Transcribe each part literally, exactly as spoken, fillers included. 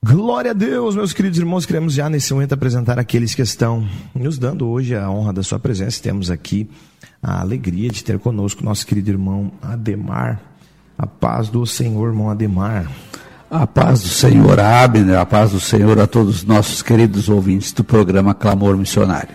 Glória a Deus, meus queridos irmãos, queremos já nesse momento apresentar aqueles que estão nos dando hoje a honra da sua presença. Temos aqui a alegria de ter conosco nosso querido irmão Ademar. A paz do Senhor, irmão Ademar. A paz do Senhor, Abner, a paz do Senhor a todos os nossos queridos ouvintes do programa Clamor Missionário.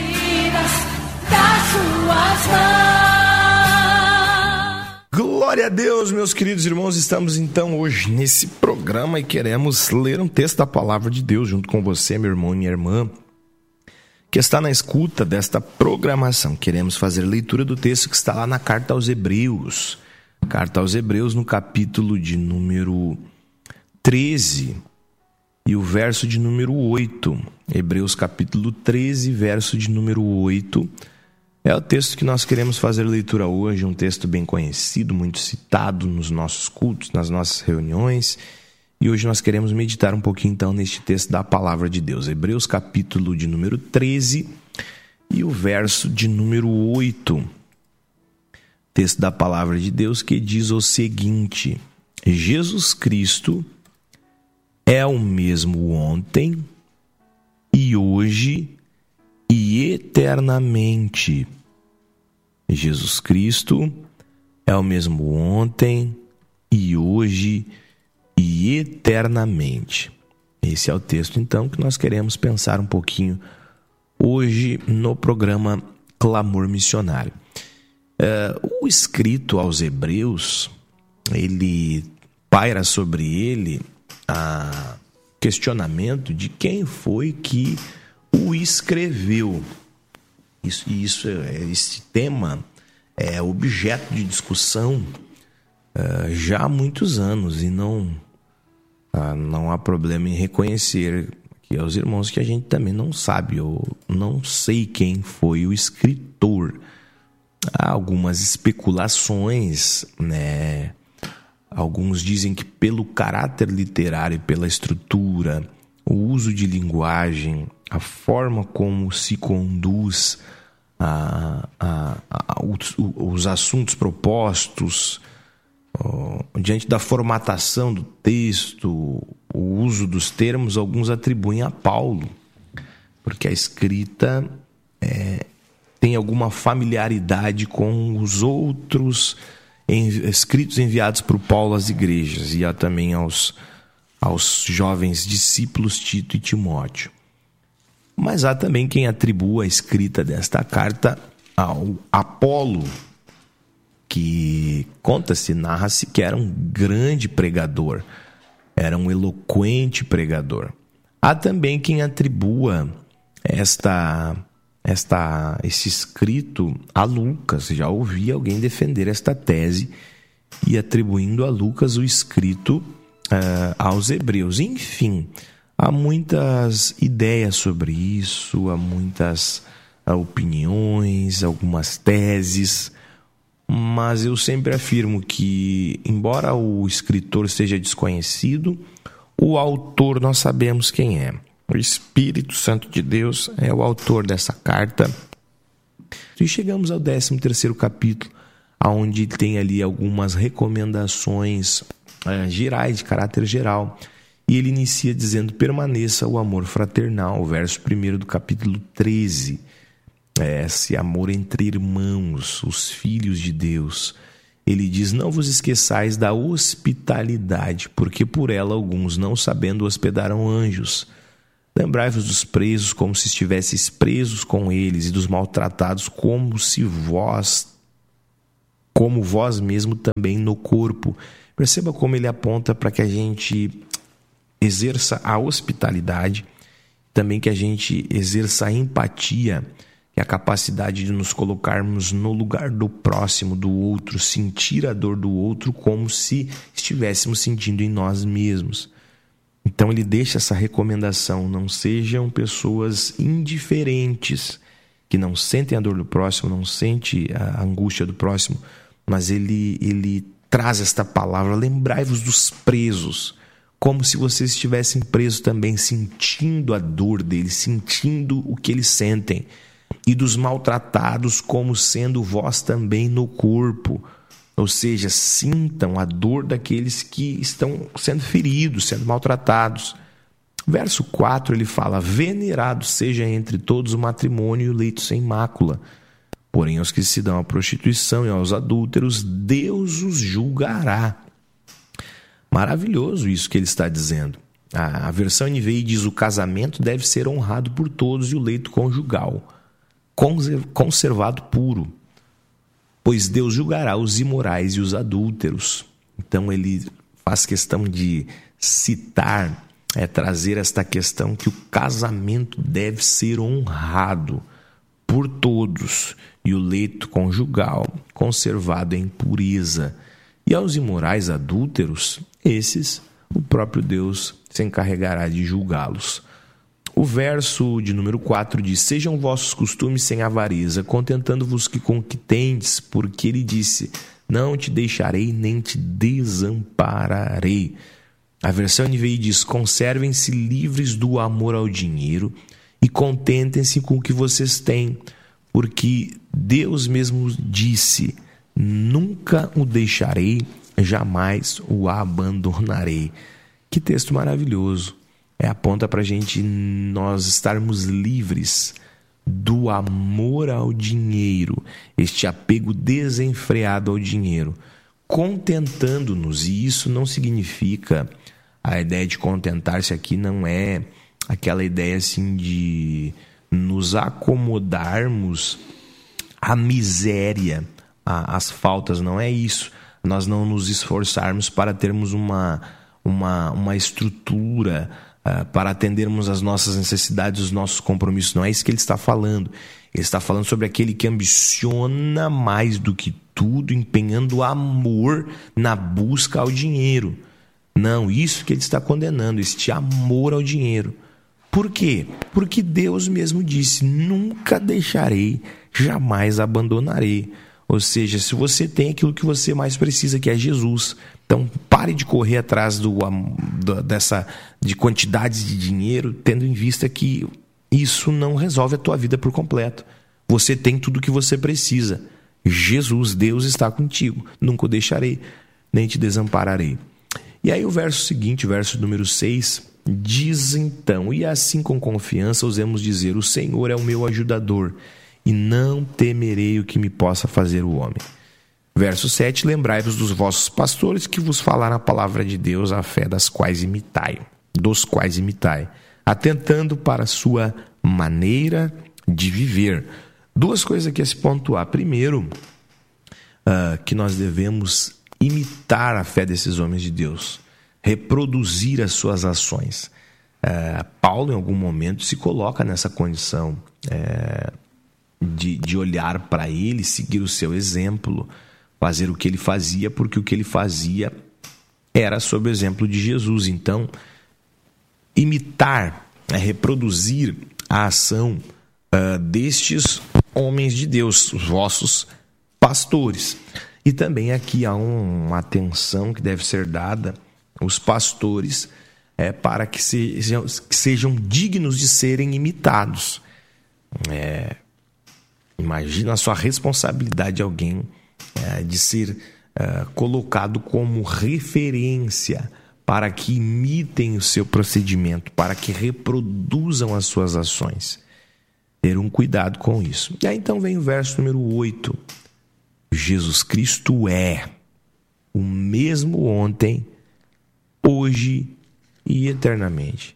Glória a Deus, meus queridos irmãos, estamos então hoje nesse programa e queremos ler um texto da Palavra de Deus junto com você, meu irmão e minha irmã, que está na escuta desta programação. Queremos fazer leitura do texto que está lá na Carta aos Hebreus, Carta aos Hebreus no capítulo de número treze e o verso de número oito. Hebreus capítulo treze, verso de número oito. É o texto que nós queremos fazer leitura hoje, um texto bem conhecido, muito citado nos nossos cultos, nas nossas reuniões. E hoje nós queremos meditar um pouquinho então neste texto da Palavra de Deus. Hebreus capítulo de número treze e o verso de número oito. Texto da Palavra de Deus que diz o seguinte: Jesus Cristo é o mesmo ontem e hoje e eternamente. Jesus Cristo é o mesmo ontem e hoje e eternamente. Esse é o texto, então, que nós queremos pensar um pouquinho hoje no programa Clamor Missionário. Uh, o escrito aos Hebreus, ele paira sobre ele a questionamento de quem foi que o escreveu. Isso, isso, esse tema é objeto de discussão uh, já há muitos anos e não, uh, não há problema em reconhecer aqui aos irmãos que a gente também não sabe, ou não sei quem foi o escritor. Há algumas especulações, né? Alguns dizem que pelo caráter literário e pela estrutura, o uso de linguagem, a forma como se conduz a, a, a, os, os assuntos propostos, ó, diante da formatação do texto, o uso dos termos, alguns atribuem a Paulo, porque a escrita é, tem alguma familiaridade com os outros escritos enviados por Paulo às igrejas e também aos, aos jovens discípulos Tito e Timóteo. Mas há também quem atribua a escrita desta carta ao Apolo, que conta-se, narra-se que era um grande pregador, era um eloquente pregador. Há também quem atribua esta, esta, esse escrito a Lucas. Já ouvi alguém defender esta tese e atribuindo a Lucas o escrito uh, aos Hebreus. Enfim, há muitas ideias sobre isso, há muitas uh, opiniões, algumas teses, mas eu sempre afirmo que, embora o escritor seja desconhecido, o autor nós sabemos quem é. O Espírito Santo de Deus é o autor dessa carta. E chegamos ao décimo terceiro capítulo, onde tem ali algumas recomendações uh, gerais, de caráter geral. E ele inicia dizendo: permaneça o amor fraternal, o verso primeiro do capítulo treze. Esse amor entre irmãos, os filhos de Deus. Ele diz: não vos esqueçais da hospitalidade, porque por ela alguns, não sabendo, hospedaram anjos. Lembrai-vos dos presos como se estivesseis presos com eles, e dos maltratados como se vós, como vós mesmo também no corpo. Perceba como ele aponta para que a gente exerça a hospitalidade, também que a gente exerça a empatia, que é a capacidade de nos colocarmos no lugar do próximo, do outro, sentir a dor do outro como se estivéssemos sentindo em nós mesmos. Então ele deixa essa recomendação: não sejam pessoas indiferentes, que não sentem a dor do próximo, não sentem a angústia do próximo, mas ele, ele traz esta palavra: lembrai-vos dos presos, como se vocês estivessem presos também, sentindo a dor deles, sentindo o que eles sentem, e dos maltratados como sendo vós também no corpo. Ou seja, sintam a dor daqueles que estão sendo feridos, sendo maltratados. Verso quatro, ele fala: venerado seja entre todos o matrimônio e o leito sem mácula. Porém, aos que se dão à prostituição e aos adúlteros, Deus os julgará. Maravilhoso isso que ele está dizendo. A, a versão N V I diz: o casamento deve ser honrado por todos e o leito conjugal conservado puro, pois Deus julgará os imorais e os adúlteros. Então ele faz questão de citar, é trazer esta questão que o casamento deve ser honrado por todos e o leito conjugal conservado em pureza. E aos imorais adúlteros, esses o próprio Deus se encarregará de julgá-los. O verso de número quatro diz: sejam vossos costumes sem avareza, contentando-vos que com que tendes, porque ele disse: não te deixarei nem te desampararei. A versão N V I diz: conservem-se livres do amor ao dinheiro e contentem-se com o que vocês têm, porque Deus mesmo disse: nunca o deixarei, jamais o abandonarei. Que texto maravilhoso. É, aponta para a gente nós estarmos livres do amor ao dinheiro, este apego desenfreado ao dinheiro, contentando-nos. E isso não significa, a ideia de contentar-se aqui não é aquela ideia assim de nos acomodarmos à miséria, às faltas, não é isso. Nós não nos esforçarmos para termos uma, uma, uma estrutura, uh, para atendermos as nossas necessidades, os nossos compromissos. Não é isso que ele está falando. Ele está falando sobre aquele que ambiciona mais do que tudo, empenhando amor na busca ao dinheiro. Não, isso que ele está condenando, este amor ao dinheiro. Por quê? Porque Deus mesmo disse: nunca deixarei, jamais abandonarei. Ou seja, se você tem aquilo que você mais precisa, que é Jesus, então pare de correr atrás do, do, dessa, de quantidades de dinheiro, tendo em vista que isso não resolve a tua vida por completo. Você tem tudo o que você precisa. Jesus, Deus está contigo. Nunca o deixarei, nem te desampararei. E aí o verso seguinte, o verso número seis, diz então: e assim com confiança ousemos dizer: o Senhor é o meu ajudador, e não temerei o que me possa fazer o homem. Verso sete, lembrai-vos dos vossos pastores que vos falaram a palavra de Deus, a fé das quais imitai, dos quais imitai, atentando para a sua maneira de viver. Duas coisas aqui a se pontuar. Primeiro, uh, que nós devemos imitar a fé desses homens de Deus, reproduzir as suas ações. Uh, Paulo, em algum momento, se coloca nessa condição uh, de, de olhar para ele, seguir o seu exemplo, fazer o que ele fazia, porque o que ele fazia era sob o exemplo de Jesus. Então, imitar, é reproduzir a ação uh, destes homens de Deus, os vossos pastores. E também aqui há um, uma atenção que deve ser dada aos pastores é, para que sejam, que sejam dignos de serem imitados. É, imagina a sua responsabilidade de alguém é, de ser é, colocado como referência para que imitem o seu procedimento, para que reproduzam as suas ações. Ter um cuidado com isso. E aí então vem o verso número oito. Jesus Cristo é o mesmo ontem, hoje e eternamente.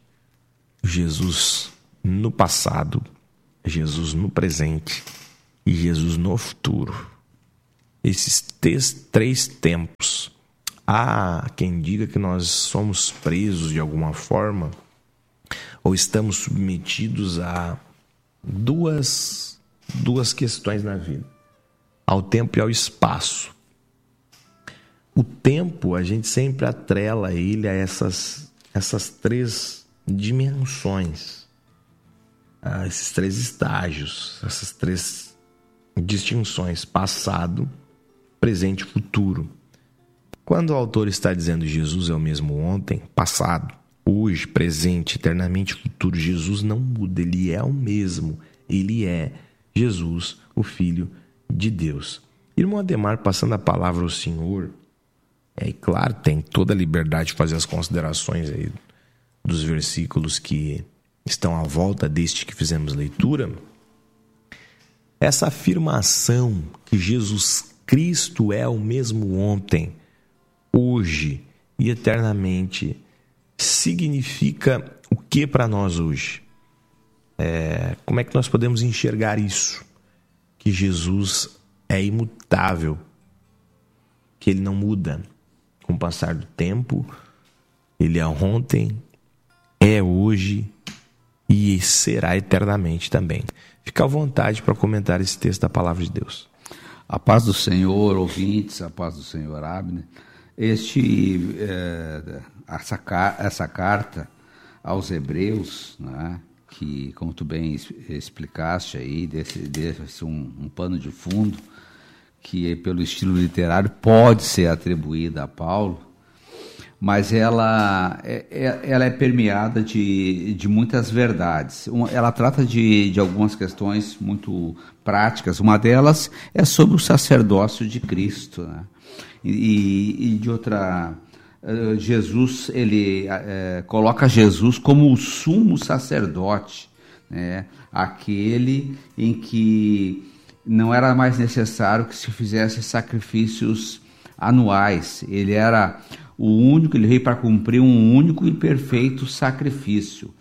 Jesus no passado, Jesus no presente e Jesus no futuro. Esses três, três tempos. Há quem diga que nós somos presos de alguma forma ou estamos submetidos a duas, duas questões na vida: ao tempo e ao espaço. O tempo, a gente sempre atrela ele a essas, essas três dimensões, a esses três estágios, essas três distinções: passado, presente e futuro. Quando o autor está dizendo Jesus é o mesmo ontem, passado, hoje, presente, eternamente, futuro, Jesus não muda, ele é o mesmo, ele é Jesus, o Filho de Deus. Irmão Ademar, passando a palavra ao senhor, é claro, tem toda a liberdade de fazer as considerações aí dos versículos que estão à volta deste que fizemos leitura, essa afirmação que Jesus Cristo é o mesmo ontem, hoje e eternamente, significa o que para nós hoje? É, como é que nós podemos enxergar isso? Que Jesus é imutável, que ele não muda com o passar do tempo, ele é ontem, é hoje e será eternamente também. Fica à vontade para comentar esse texto da Palavra de Deus. A paz do Senhor, ouvintes, a paz do Senhor, Abner. Este, é, essa, essa carta aos Hebreus, né, que, como tu bem explicaste aí, desse, desse um, um pano de fundo, que pelo estilo literário pode ser atribuída a Paulo, mas ela é, ela é permeada de, de muitas verdades. Ela trata de, de algumas questões muito práticas. Uma delas é sobre o sacerdócio de Cristo, né? E, e de outra, Jesus, ele é, coloca Jesus como o sumo sacerdote, né? Aquele em que não era mais necessário que se fizesse sacrifícios anuais. Ele era o único, ele veio para cumprir um único e perfeito sacrifício.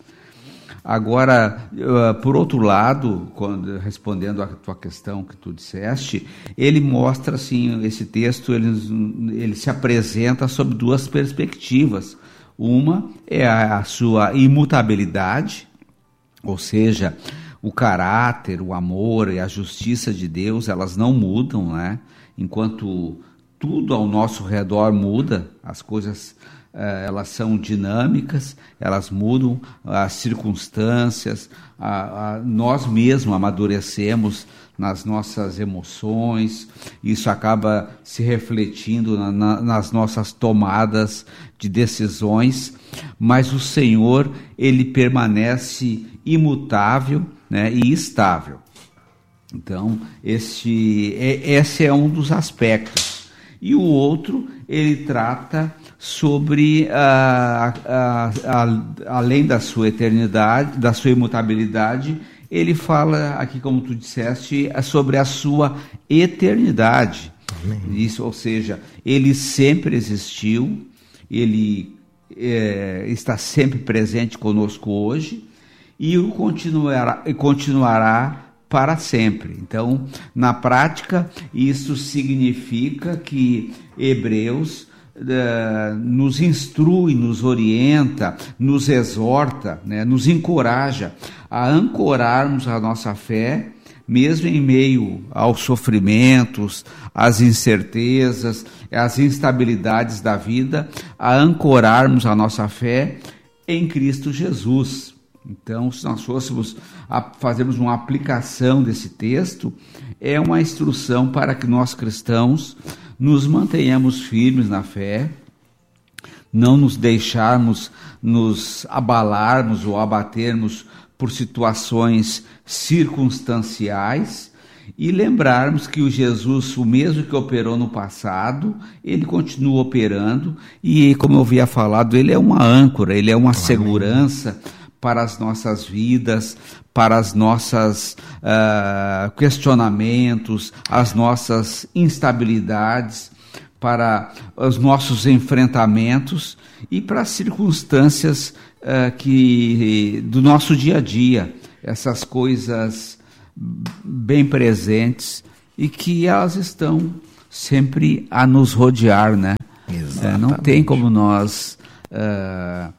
Agora, por outro lado, quando, respondendo à tua questão que tu disseste, ele mostra, assim, esse texto, ele, ele se apresenta sob duas perspectivas. Uma é a, a sua imutabilidade, ou seja, o caráter, o amor e a justiça de Deus, elas não mudam, né? Enquanto tudo ao nosso redor muda, as coisas eh, elas são dinâmicas, elas mudam, as circunstâncias, a, a, nós mesmos amadurecemos nas nossas emoções, isso acaba se refletindo na, na, nas nossas tomadas de decisões, mas o Senhor, ele permanece imutável, né, e estável. Então, esse, esse é um dos aspectos. E o outro, ele trata sobre, a, a, a, além da sua eternidade, da sua imutabilidade, ele fala aqui, como tu disseste, sobre a sua eternidade. Amém. Isso, ou seja, ele sempre existiu, ele é, está sempre presente conosco hoje e o continuará, continuará para sempre. Então, na prática, isso significa que Hebreus uh, nos instrui, nos orienta, nos exorta, né, nos encoraja a ancorarmos a nossa fé, mesmo em meio aos sofrimentos, às incertezas, às instabilidades da vida, a ancorarmos a nossa fé em Cristo Jesus. Então, se nós fôssemos a fazermos uma aplicação desse texto, é uma instrução para que nós cristãos nos mantenhamos firmes na fé, não nos deixarmos nos abalarmos ou abatermos por situações circunstanciais e lembrarmos que o Jesus, o mesmo que operou no passado, ele continua operando e, como eu havia falado, ele é uma âncora, ele é uma Amém. Segurança para as nossas vidas, para as nossas uh, questionamentos, as nossas instabilidades, para os nossos enfrentamentos e para as circunstâncias uh, que, do nosso dia a dia, essas coisas bem presentes e que elas estão sempre a nos rodear, né? Uh, não tem como nós Uh,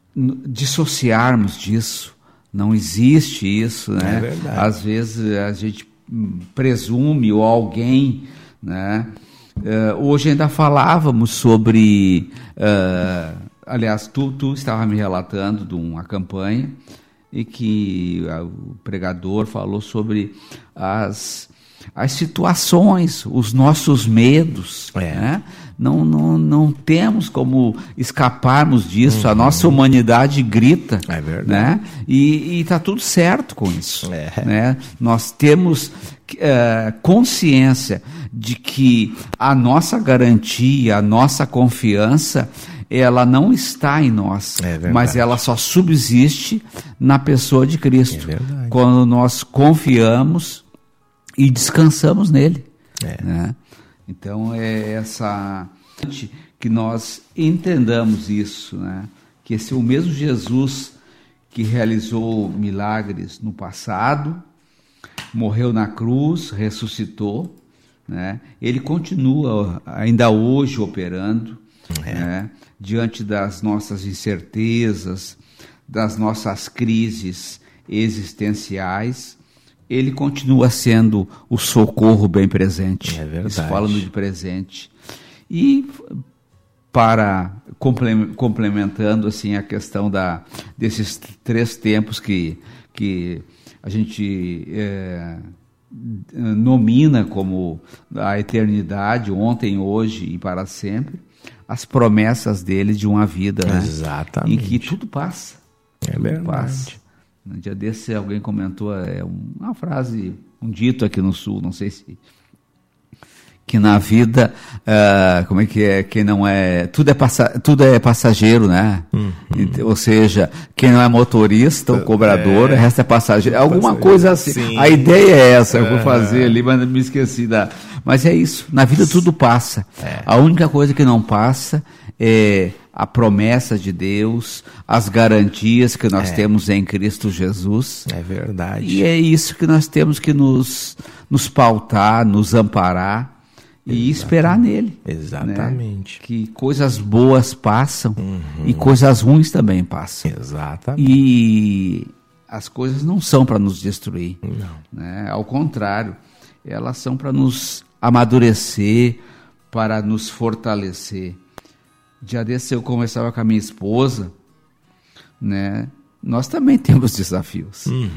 dissociarmos disso, não existe isso, né? É verdade. Às vezes a gente presume ou alguém, né? Uh, hoje ainda falávamos sobre, uh, aliás, tu, tu estava me relatando de uma campanha e que uh, o pregador falou sobre as, as situações, os nossos medos, é. né? Não, não, não temos como escaparmos disso, uhum. A nossa humanidade grita, é verdade. Né? E está tudo certo com isso. É. Né? Nós temos uh, consciência de que a nossa garantia, a nossa confiança ela não está em nós, é mas ela só subsiste na pessoa de Cristo. É verdade. Quando nós confiamos e descansamos nele. É. Né? Então é essa que nós entendamos isso, né? Que esse é o mesmo Jesus que realizou milagres no passado, morreu na cruz, ressuscitou, né? Ele continua ainda hoje operando, é. né? Diante das nossas incertezas, das nossas crises existenciais, ele continua sendo o socorro bem presente. É verdade. Isso falando de presente. E para complementando assim a questão da, desses três tempos que, que a gente é, nomina como a eternidade, ontem, hoje e para sempre, as promessas dele de uma vida, né? Exatamente. Em que tudo passa. É tudo verdade. Passa. Um dia desse alguém comentou, é uma frase, um dito aqui no Sul, não sei se... que na vida, uh, como é que é, quem não é, tudo é, passa, tudo é passageiro, né? Uhum. Ou seja, quem não é motorista ou cobrador, é, o resto é passageiro. Alguma passageiro. Coisa assim. Sim. A ideia é essa, eu vou fazer ali, mas me esqueci da... Mas é isso, na vida tudo passa. É. A única coisa que não passa é a promessa de Deus, as garantias que nós é. temos em Cristo Jesus. É verdade. E é isso que nós temos que nos, nos pautar, nos amparar, e exatamente. Esperar nele. Exatamente. Né? Que coisas boas passam, uhum. e coisas ruins também passam. Exatamente. E as coisas não são para nos destruir. Não. Né? Ao contrário, elas são para nos amadurecer, para nos fortalecer. Dia desse eu conversava com a minha esposa, né? Nós também temos desafios. Uhum.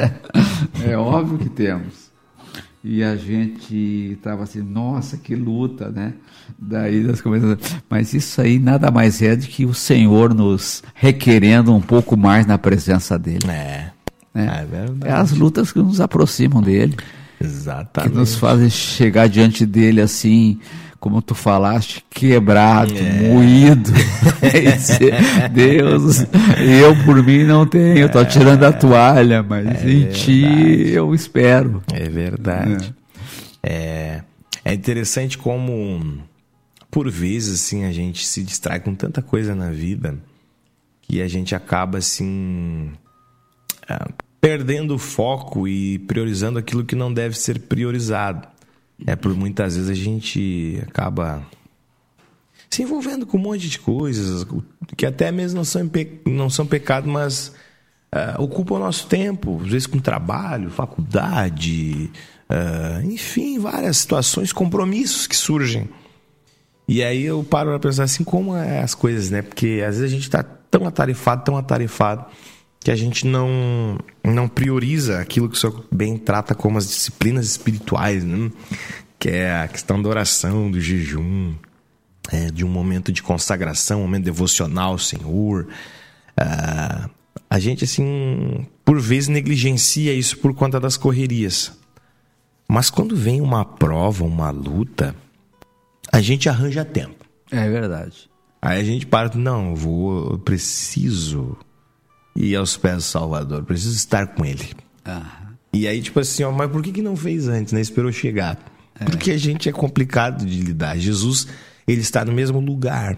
É óbvio que temos. E a gente estava assim, nossa, que luta, né? Daí nós começamos, mas isso aí nada mais é do que o Senhor nos requerendo um pouco mais na presença dele. É, é, é verdade. É as lutas que nos aproximam dele. Exatamente. Que nos fazem chegar diante dele assim, como tu falaste, quebrado, é. moído. E dizer, Deus, eu por mim não tenho, estou tirando a toalha, mas é em verdade. Ti eu espero. É verdade. É. É, é interessante como, por vezes, assim, a gente se distrai com tanta coisa na vida que a gente acaba, assim, perdendo o foco e priorizando aquilo que não deve ser priorizado. É, por muitas vezes a gente acaba se envolvendo com um monte de coisas que até mesmo não são, não são pecado, mas uh, ocupam o nosso tempo, às vezes com trabalho, faculdade, uh, enfim, várias situações, compromissos que surgem. E aí eu paro para pensar assim, como é as coisas, né? Porque às vezes a gente está tão atarefado, tão atarefado, que a gente não, não prioriza aquilo que o senhor bem trata como as disciplinas espirituais, né? Que é a questão da oração, do jejum, é, de um momento de consagração, um momento devocional ao Senhor. Uh, a gente, assim, por vezes negligencia isso por conta das correrias. Mas quando vem uma prova, uma luta, a gente arranja tempo. É verdade. Aí a gente para, não, eu vou, eu preciso... ir aos pés do Salvador, preciso estar com ele. Aham. E aí, tipo assim, ó, mas por que que não fez antes, né? Esperou chegar. É. Porque a gente é complicado de lidar. Jesus, ele está no mesmo lugar,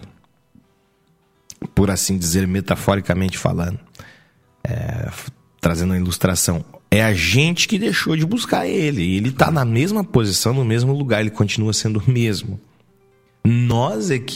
por assim dizer, metaforicamente falando, é, trazendo a ilustração. É a gente que deixou de buscar ele. Ele está na mesma posição, no mesmo lugar, ele continua sendo o mesmo. Nós é que